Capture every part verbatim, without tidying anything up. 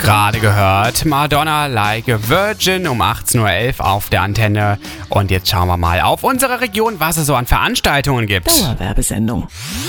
Gerade gehört Madonna Like a Virgin um achtzehn Uhr elf auf der Antenne. Und jetzt schauen wir mal auf unsere Region, was es so an Veranstaltungen gibt. Dauerwerbesendung.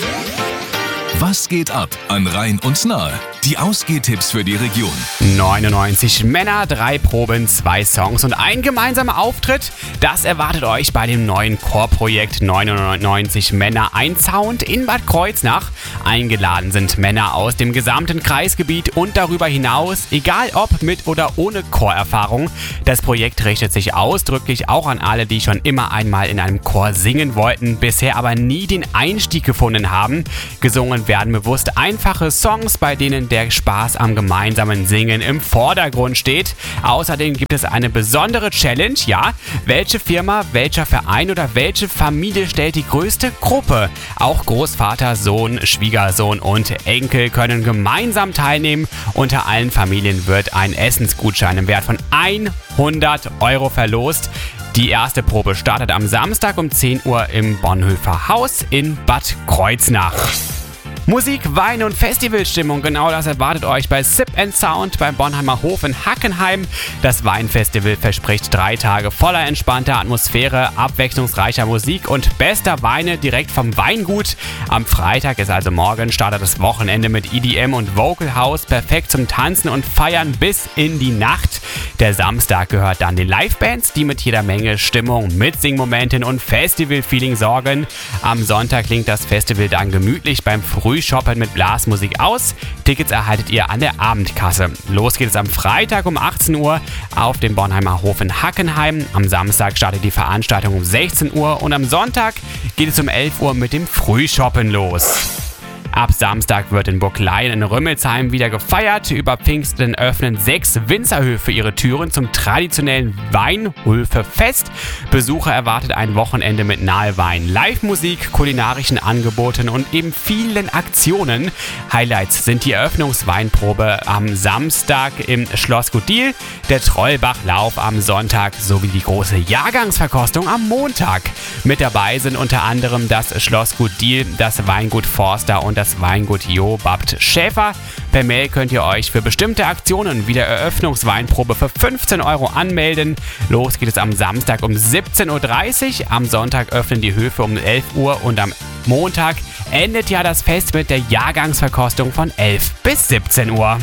Was geht ab an Rhein und Nahe? Die Ausgehtipps für die Region. neunundneunzig Männer, drei Proben, zwei Songs und ein gemeinsamer Auftritt. Das erwartet euch bei dem neuen Chorprojekt neunundneunzig Männer, ein Sound in Bad Kreuznach. Eingeladen sind Männer aus dem gesamten Kreisgebiet und darüber hinaus, egal ob mit oder ohne Chorerfahrung. Das Projekt richtet sich ausdrücklich auch an alle, die schon immer einmal in einem Chor singen wollten, bisher aber nie den Einstieg gefunden haben. Gesungen werden bewusst einfache Songs, bei denen der Spaß am gemeinsamen Singen im Vordergrund steht. Außerdem gibt es eine besondere Challenge, ja. Welche Firma, welcher Verein oder welche Familie stellt die größte Gruppe? Auch Großvater, Sohn, Schwiegersohn und Enkel können gemeinsam teilnehmen. Unter allen Familien wird ein Essensgutschein im Wert von hundert Euro verlost. Die erste Probe startet am Samstag um zehn Uhr im Bonhoeffer Haus in Bad Kreuznach. Musik, Wein und Festivalstimmung, genau das erwartet euch bei Sip and Sound beim Bornheimer Hof in Hackenheim. Das Weinfestival verspricht drei Tage voller entspannter Atmosphäre, abwechslungsreicher Musik und bester Weine direkt vom Weingut. Am Freitag ist also morgen, startet das Wochenende mit E D M und Vocal House, perfekt zum Tanzen und Feiern bis in die Nacht. Der Samstag gehört dann den Livebands, die mit jeder Menge Stimmung, Mitsingmomenten und Festival-Feeling sorgen. Am Sonntag klingt das Festival dann gemütlich beim Frühshoppen mit Blasmusik aus. Tickets erhaltet ihr an der Abendkasse. Los geht es am Freitag um achtzehn Uhr auf dem Bornheimer Hof in Hackenheim. Am Samstag startet die Veranstaltung um sechzehn Uhr und am Sonntag geht es um elf Uhr mit dem Frühshoppen los. Ab Samstag wird in Burglein in Rümmelsheim wieder gefeiert. Über Pfingsten öffnen sechs Winzerhöfe ihre Türen zum traditionellen Weinhöfefest. Besucher erwartet ein Wochenende mit Nahewein, Live-Musik, kulinarischen Angeboten und eben vielen Aktionen. Highlights sind die Eröffnungsweinprobe am Samstag im Schloss Gudil, der Trollbachlauf am Sonntag sowie die große Jahrgangsverkostung am Montag. Mit dabei sind unter anderem das Schloss Gudil, das Weingut Forster und das Das Weingut Jo Babt Schäfer. Per Mail könnt ihr euch für bestimmte Aktionen wie der Eröffnungsweinprobe für fünfzehn Euro anmelden. Los geht es am Samstag um siebzehn Uhr dreißig. Am Sonntag öffnen die Höfe um elf Uhr und am Montag endet ja das Fest mit der Jahrgangsverkostung von elf bis siebzehn Uhr.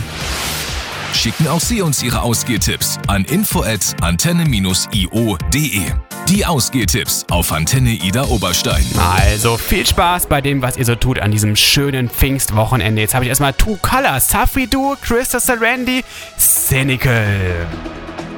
Schicken auch Sie uns Ihre Ausgehtipps an info at antenne Bindestrich i o punkt de. Die Ausgehtipps auf Antenne Ida Oberstein. Also viel Spaß bei dem, was ihr so tut an diesem schönen Pfingstwochenende. Jetzt habe ich erstmal Two Colors, Safri Duo, Krista Sarandy, Cynical.